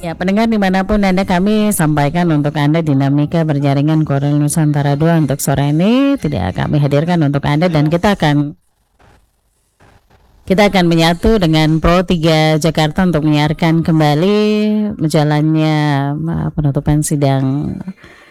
Ya, pendengar dimanapun Anda, kami sampaikan untuk Anda dinamika berjaringan Korel Nusantara 2 untuk sore ini tidak kami hadirkan untuk Anda, dan kita akan menyatu dengan Pro 3 Jakarta untuk menyiarkan kembali menjalannya penutupan sidang